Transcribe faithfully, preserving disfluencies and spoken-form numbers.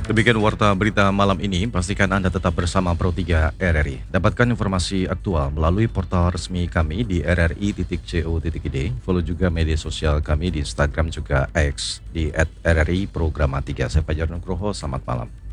Demikian warta berita malam ini, pastikan Anda tetap bersama Pro tiga R R I. Dapatkan informasi aktual melalui portal resmi kami di r r i titik co titik i d. Follow juga media sosial kami di Instagram juga X di at r r i programa tiga. Saya Fajar Nugroho, selamat malam.